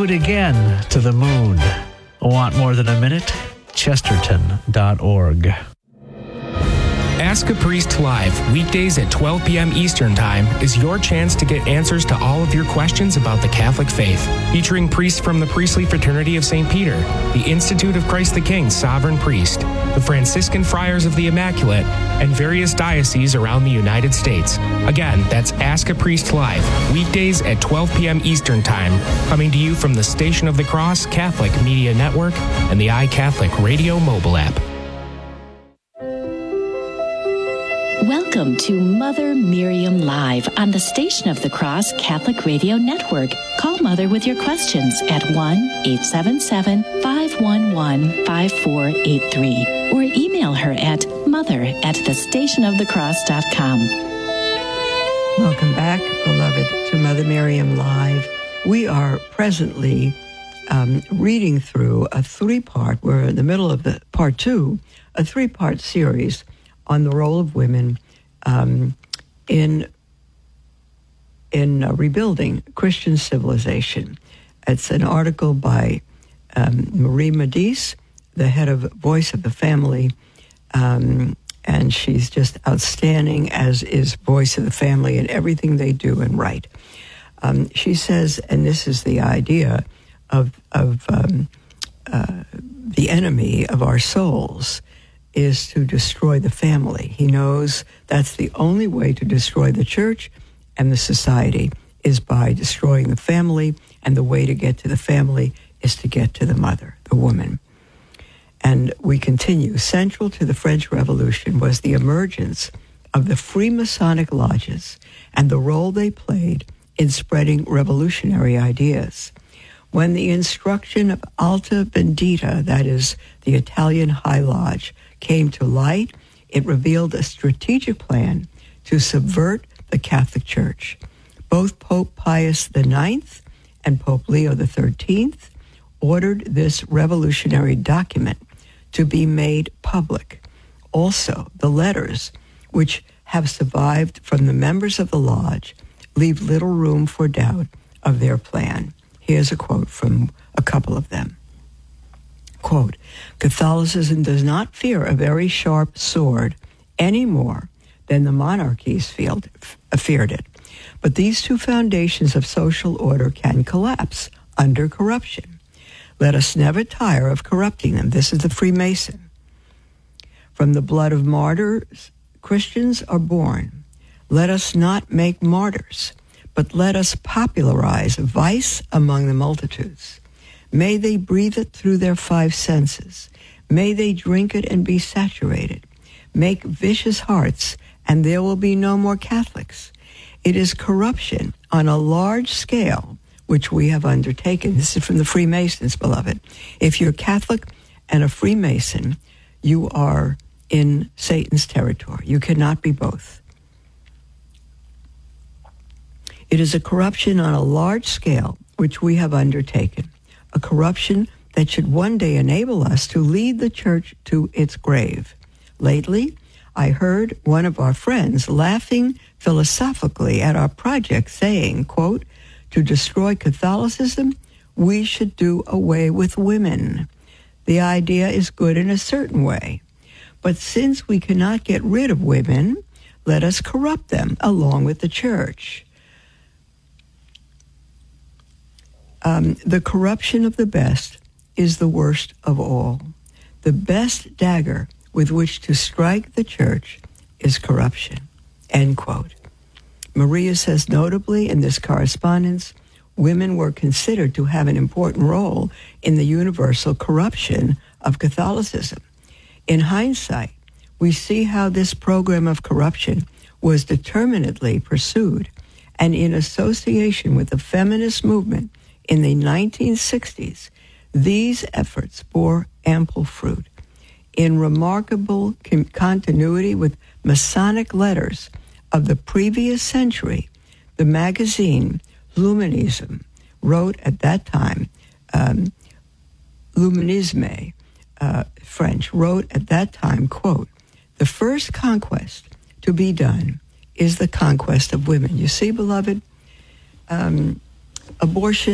it again to the moon. Want more than a minute? Chesterton.org. Ask a Priest Live, weekdays at 12 p.m. Eastern Time, is your chance to get answers to all of your questions about the Catholic faith. Featuring priests from the Priestly Fraternity of St. Peter, the Institute of Christ the King Sovereign Priest, the Franciscan Friars of the Immaculate, and various dioceses around the United States. Again, that's Ask a Priest Live, weekdays at 12 p.m. Eastern Time, coming to you from the Station of the Cross Catholic Media Network and the iCatholic Radio mobile app. Welcome to Mother Miriam Live on the Station of the Cross Catholic Radio Network. Call Mother with your questions at 1-877-511-5483 or email her at mother@thestationofthecross.com. Welcome back, beloved, to Mother Miriam Live. We are presently reading through a three-part, we're in the middle of the part two, a three-part series on the role of women in rebuilding Christian civilization. It's an article by Marie Medice, the head of Voice of the Family, and she's just outstanding, as is Voice of the Family in everything they do and write. She says, and this is the idea of the enemy of our souls, is to destroy the family. He knows that's the only way to destroy the church and the society is by destroying the family, and the way to get to the family is to get to the mother, the woman. And we continue. Central to the French Revolution was the emergence of the Freemasonic lodges and the role they played in spreading revolutionary ideas. When the instruction of Alta Vendita, that is the Italian High Lodge, came to light, it revealed a strategic plan to subvert the Catholic Church. Both Pope Pius IX and Pope Leo XIII ordered this revolutionary document to be made public. Also, the letters, which have survived from the members of the lodge, leave little room for doubt of their plan. Here's a quote from a couple of them. Quote, Catholicism does not fear a very sharp sword any more than the monarchies feared it. But these two foundations of social order can collapse under corruption. Let us never tire of corrupting them. This is the Freemason. From the blood of martyrs, Christians are born. Let us not make martyrs, but let us popularize vice among the multitudes. May they breathe it through their five senses. May they drink it and be saturated. Make vicious hearts, and there will be no more Catholics. It is corruption on a large scale which we have undertaken. This is from the Freemasons, beloved. If you're Catholic and a Freemason, you are in Satan's territory. You cannot be both. It is a corruption on a large scale which we have undertaken. A corruption that should one day enable us to lead the church to its grave. Lately, I heard one of our friends laughing philosophically at our project saying, quote, to destroy Catholicism, we should do away with women. The idea is good in a certain way. But since we cannot get rid of women, let us corrupt them along with the church. The corruption of the best is the worst of all. The best dagger with which to strike the church is corruption. End quote. Maria says, notably in this correspondence, women were considered to have an important role in the universal corruption of Catholicism. In hindsight, we see how this program of corruption was determinedly pursued, and in association with the feminist movement in the 1960s, these efforts bore ample fruit. In remarkable continuity with Masonic letters of the previous century, the magazine Luminisme wrote at that time, Luminisme, French, wrote at that time, quote, the first conquest to be done is the conquest of women. You see, beloved, abortion